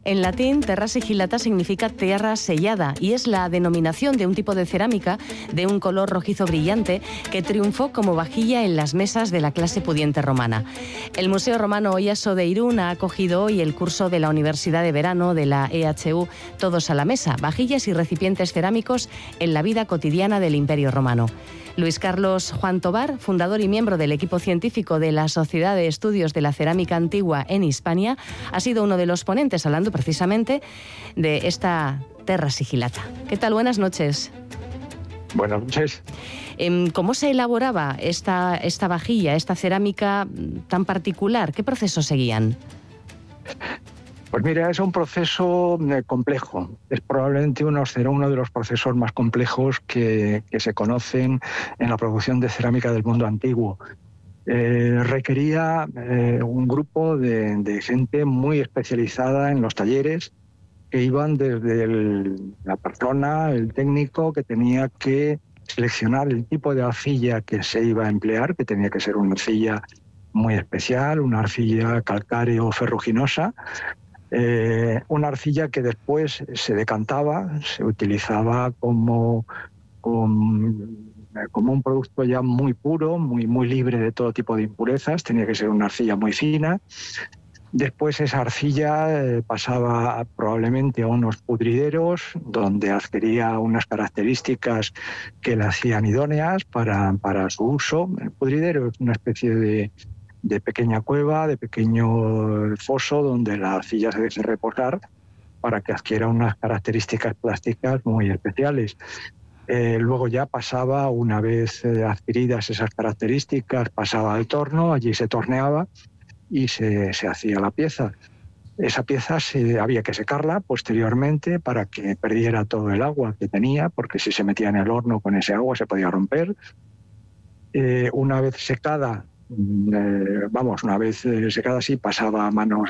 En latín, terra sigillata significa tierra sellada y es la denominación de un tipo de cerámica de un color rojizo brillante que triunfó como vajilla en las mesas de la clase pudiente romana. El Museo Romano Oyaso de Irún ha acogido hoy el curso de la Universidad de Verano de la EHU Todos a la Mesa, vajillas y recipientes cerámicos en la vida cotidiana del Imperio Romano. Luis Carlos Juan Tobar, fundador y miembro del equipo científico de la Sociedad de Estudios de la Cerámica Antigua en Hispania, ha sido uno de los ponentes hablando precisamente de esta terra sigillata. ¿Qué tal? Buenas noches. Buenas noches. ¿Cómo se elaboraba esta vajilla, esta cerámica tan particular? ¿Qué procesos seguían? Pues mira, es un proceso complejo. Es probablemente uno de los procesos más complejos que se conocen en la producción de cerámica del mundo antiguo. Requería un grupo de gente muy especializada en los talleres, que iban desde la persona, el técnico, que tenía que seleccionar el tipo de arcilla que se iba a emplear, que tenía que ser una arcilla muy especial, una arcilla calcáreo ferruginosa, una arcilla que después se decantaba, se utilizaba como un producto ya muy puro, muy libre de todo tipo de impurezas. Tenía que ser una arcilla muy fina. Después esa arcilla pasaba probablemente a unos pudrideros, donde adquiría unas características que la hacían idóneas para su uso. El pudridero es una especie de pequeña cueva, de pequeño foso, donde la arcilla se debe reposar para que adquiera unas características plásticas muy especiales. Luego ya pasaba, una vez adquiridas esas características, pasaba al torno, allí se torneaba y se hacía la pieza. Esa pieza había que secarla posteriormente para que perdiera todo el agua que tenía, porque si se metía en el horno con ese agua se podía romper. Una vez secada, sí, pasaba a manos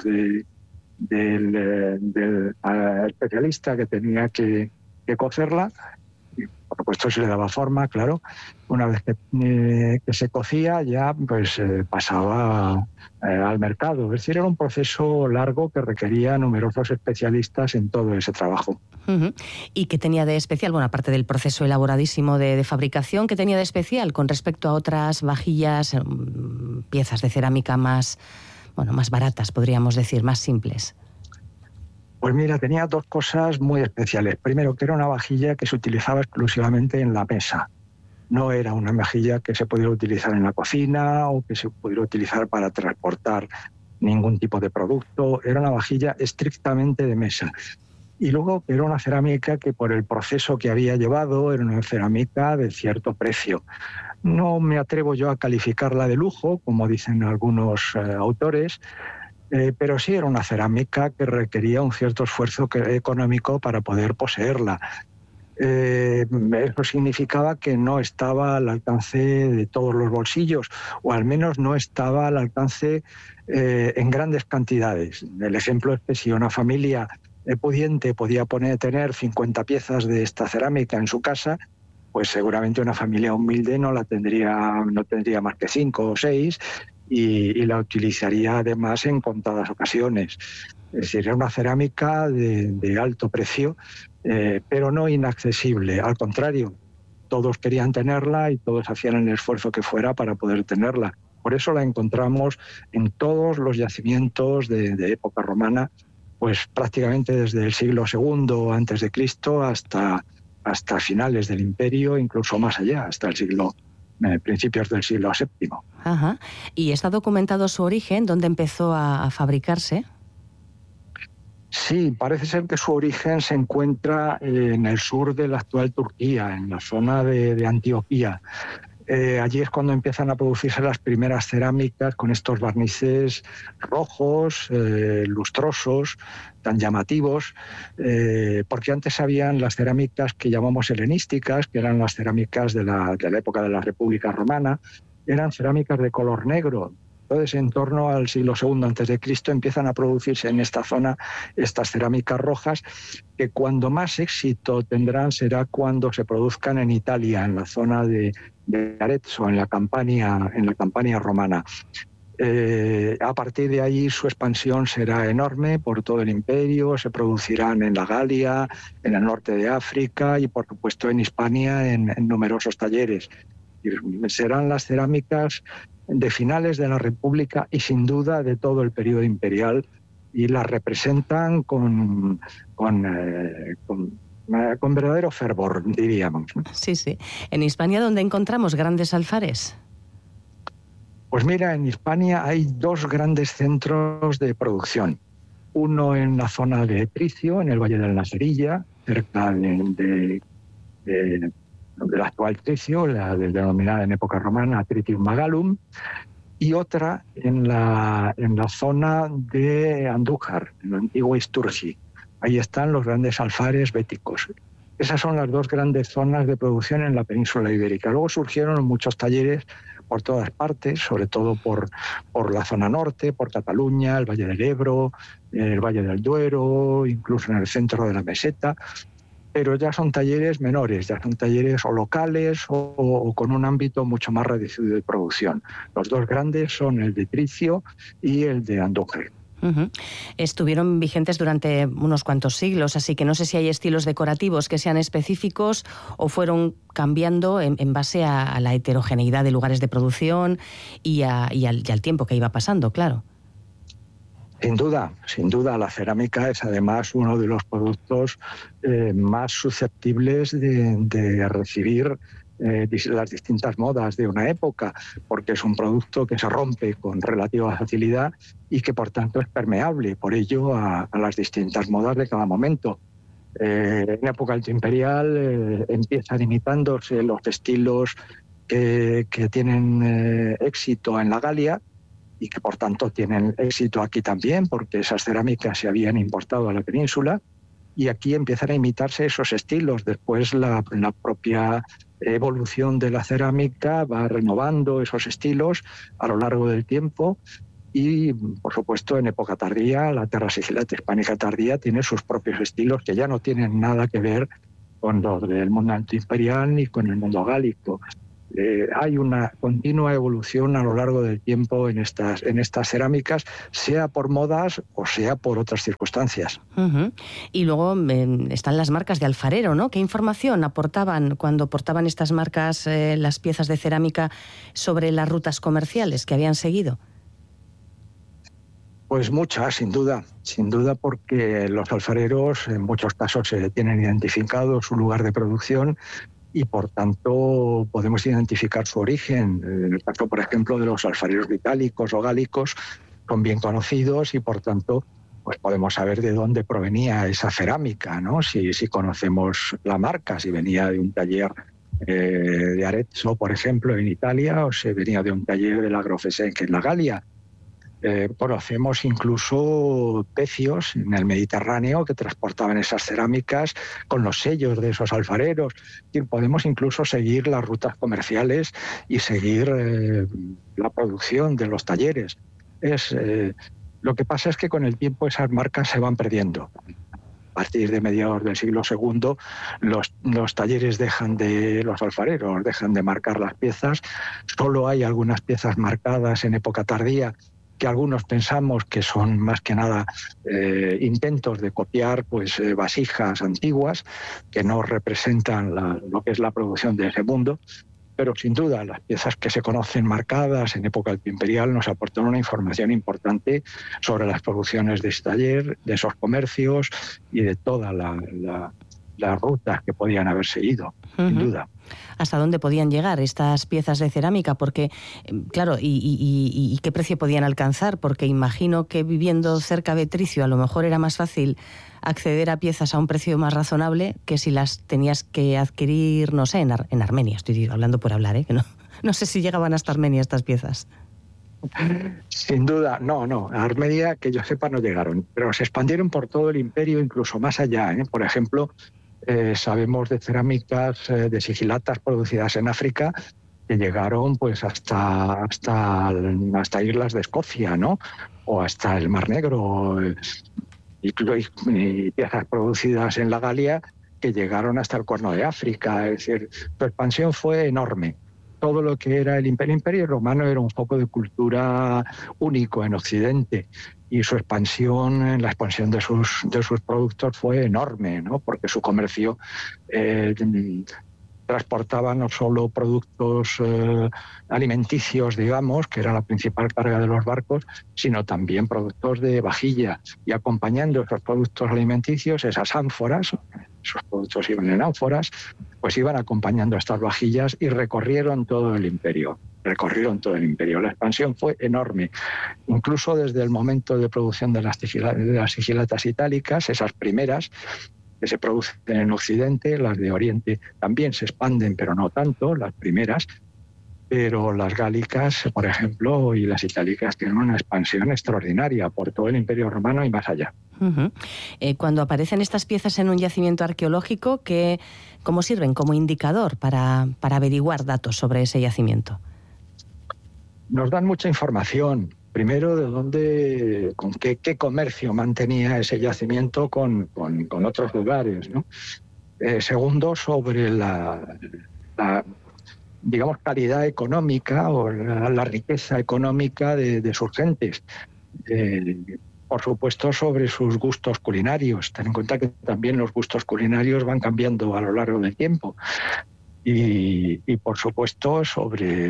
del especialista que tenía que cocerla. Por supuesto se le daba forma, claro. Una vez que se cocía ya pues pasaba al mercado. Es decir, era un proceso largo que requería numerosos especialistas en todo ese trabajo. Uh-huh. ¿Y qué tenía de especial? Bueno, aparte del proceso elaboradísimo de fabricación, ¿qué tenía de especial con respecto a otras vajillas, piezas de cerámica más baratas, podríamos decir, más simples? Pues mira, tenía dos cosas muy especiales. Primero, que era una vajilla que se utilizaba exclusivamente en la mesa. No era una vajilla que se pudiera utilizar en la cocina o que se pudiera utilizar para transportar ningún tipo de producto. Era una vajilla estrictamente de mesa. Y luego era una cerámica que, por el proceso que había llevado, era una cerámica de cierto precio. No me atrevo yo a calificarla de lujo, como dicen algunos autores, pero sí era una cerámica que requería un cierto esfuerzo económico para poder poseerla. Eso significaba que no estaba al alcance de todos los bolsillos, o al menos no estaba al alcance en grandes cantidades. El ejemplo es que si una familia pudiente podía tener 50 piezas de esta cerámica en su casa, pues seguramente una familia humilde no tendría más que 5 o 6 y la utilizaría además en contadas ocasiones. Es decir, era una cerámica de alto precio, pero no inaccesible. Al contrario, todos querían tenerla y todos hacían el esfuerzo que fuera para poder tenerla. Por eso la encontramos en todos los yacimientos de época romana, pues prácticamente desde el siglo II a.C. hasta finales del Imperio, incluso más allá, hasta principios del siglo VII. Ajá. ¿Y está documentado su origen? ¿Dónde empezó a fabricarse? Sí, parece ser que su origen se encuentra en el sur de la actual Turquía, en la zona de Antioquía. Allí es cuando empiezan a producirse las primeras cerámicas con estos barnices rojos, lustrosos, tan llamativos, porque antes habían las cerámicas que llamamos helenísticas, que eran las cerámicas de la época de la República Romana, eran cerámicas de color negro. Entonces, en torno al siglo II a.C. empiezan a producirse en esta zona estas cerámicas rojas, que cuando más éxito tendrán será cuando se produzcan en Italia, en la zona de Arezzo, en la Campania romana. A partir de ahí su expansión será enorme por todo el imperio, se producirán en la Galia, en el norte de África y por supuesto en Hispania en numerosos talleres. Y serán las cerámicas de finales de la República y sin duda de todo el periodo imperial, y las representan con verdadero fervor, diríamos. Sí, sí. ¿En Hispania dónde encontramos grandes alfares? Pues mira, en Hispania hay dos grandes centros de producción. Uno en la zona de Tricio, en el Valle de la Nacerilla, cerca del actual Tricio, la denominada en época romana Tritium Magalum, y otra en la zona de Andújar, en el antiguo Isturgi. Ahí están los grandes alfares béticos. Esas son las dos grandes zonas de producción en la península ibérica. Luego surgieron muchos talleres por todas partes, sobre todo por la zona norte, por Cataluña, el Valle del Ebro, el Valle del Duero, incluso en el centro de la meseta, pero ya son talleres menores, ya son talleres o locales o con un ámbito mucho más reducido de producción. Los dos grandes son el de Tricio y el de Andújar. Uh-huh. Estuvieron vigentes durante unos cuantos siglos, así que no sé si hay estilos decorativos que sean específicos o fueron cambiando en base a la heterogeneidad de lugares de producción y al tiempo que iba pasando, claro. Sin duda, la cerámica es además uno de los productos más susceptibles de recibir las distintas modas de una época, porque es un producto que se rompe con relativa facilidad y que por tanto es permeable, por ello, a las distintas modas de cada momento. En época altoimperial empiezan imitándose los estilos que tienen éxito en la Galia y que por tanto tienen éxito aquí también, porque esas cerámicas se habían importado a la península, y aquí empiezan a imitarse esos estilos. Después la propia evolución de la cerámica va renovando esos estilos a lo largo del tiempo, y por supuesto en época tardía, la Terra Sigillata hispánica tardía tiene sus propios estilos que ya no tienen nada que ver con los del mundo antiimperial ni con el mundo gálico. Hay una continua evolución a lo largo del tiempo en estas cerámicas, sea por modas o sea por otras circunstancias. Uh-huh. Y luego están las marcas de alfarero, ¿no? ¿Qué información aportaban cuando portaban estas marcas las piezas de cerámica sobre las rutas comerciales que habían seguido? Pues muchas, sin duda, porque los alfareros en muchos casos tienen identificado su lugar de producción y por tanto podemos identificar su origen. En el caso, por ejemplo, de los alfareros itálicos o gálicos, son bien conocidos y por tanto pues podemos saber de dónde provenía esa cerámica, ¿no? Si conocemos la marca, si venía de un taller de Arezzo, por ejemplo, en Italia, o si venía de un taller de la Grofesenque en la Galia. Conocemos incluso pecios en el Mediterráneo que transportaban esas cerámicas con los sellos de esos alfareros. Y podemos incluso seguir las rutas comerciales y seguir la producción de los talleres. Lo que pasa es que con el tiempo esas marcas se van perdiendo. A partir de mediados del siglo II, los talleres los alfareros dejan de marcar las piezas. Solo hay algunas piezas marcadas en época tardía, que algunos pensamos que son más que nada intentos de copiar vasijas antiguas que no representan lo que es la producción de ese mundo, pero sin duda las piezas que se conocen marcadas en época imperial nos aportan una información importante sobre las producciones de ese taller, de esos comercios y de toda las rutas que podían haber seguido, sin duda. ¿Hasta dónde podían llegar estas piezas de cerámica? Porque, claro, ¿y qué precio podían alcanzar? Porque imagino que viviendo cerca de Tricio a lo mejor era más fácil acceder a piezas a un precio más razonable que si las tenías que adquirir, no sé, en Armenia. Estoy hablando por hablar, que no sé si llegaban hasta Armenia estas piezas. Sin duda, no. A Armenia, que yo sepa, no llegaron, pero se expandieron por todo el imperio, incluso más allá. Por ejemplo, sabemos de cerámicas de sigilatas producidas en África que llegaron pues hasta islas de Escocia, ¿no? O hasta el Mar Negro, y piezas producidas en la Galia que llegaron hasta el Cuerno de África. Es decir, su expansión fue enorme. todo lo que era el Imperio Romano era un foco de cultura único en Occidente, y su expansión, la expansión de sus productos fue enorme, ¿no? Porque su comercio transportaba no solo productos alimenticios, digamos, que era la principal carga de los barcos, sino también productos de vajilla. Y acompañando esos productos alimenticios, esas ánforas, esos productos iban en ánforas, pues iban acompañando a estas vajillas y recorrieron todo el imperio. La expansión fue enorme. Incluso desde el momento de producción de las sigilatas itálicas, esas primeras, que se producen en Occidente, las de Oriente también se expanden, pero no tanto, las primeras, pero las gálicas, por ejemplo, y las itálicas tienen una expansión extraordinaria por todo el Imperio Romano y más allá. Uh-huh. Cuando aparecen estas piezas en un yacimiento arqueológico, ¿cómo sirven como indicador para averiguar datos sobre ese yacimiento? Nos dan mucha información. Primero, de dónde, con qué comercio mantenía ese yacimiento con otros lugares, ¿no? Segundo, sobre la digamos, calidad económica o la riqueza económica de sus gentes. Por supuesto, sobre sus gustos culinarios. Ten en cuenta que también los gustos culinarios van cambiando a lo largo del tiempo. Y por supuesto, sobre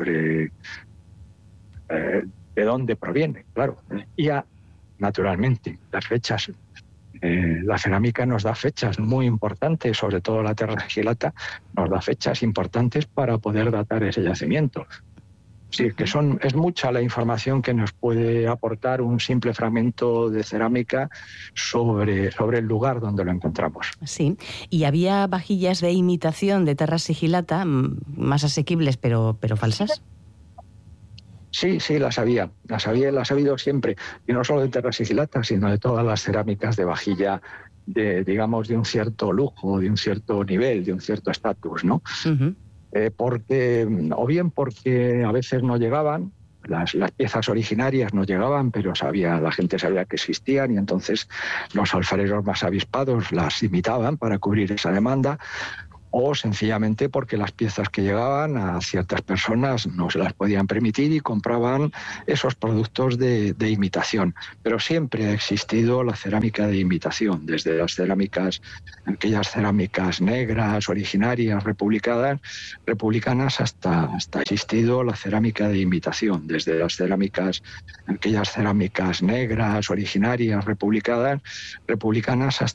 de dónde proviene, claro. Y naturalmente, las fechas. La cerámica nos da fechas muy importantes, sobre todo la Terra Sigillata, nos da fechas importantes para poder datar ese yacimiento. Sí, que es mucha la información que nos puede aportar un simple fragmento de cerámica sobre el lugar donde lo encontramos. Sí, y había vajillas de imitación de Terra Sigillata, más asequibles pero falsas. Sí, las había y las ha habido siempre, y no solo de Terra Sigillata, sino de todas las cerámicas de vajilla, digamos, de un cierto lujo, de un cierto nivel, de un cierto estatus, ¿no? Uh-huh. Porque a veces no llegaban, las piezas originarias no llegaban, pero la gente sabía que existían, y entonces los alfareros más avispados las imitaban para cubrir esa demanda, o sencillamente porque las piezas que llegaban a ciertas personas no se las podían permitir y compraban esos productos de imitación. Pero siempre ha existido la cerámica de imitación, desde las aquellas cerámicas negras, originarias, republicanas, hasta ha existido la cerámica de imitación, desde aquellas cerámicas negras, originarias, republicanas, hasta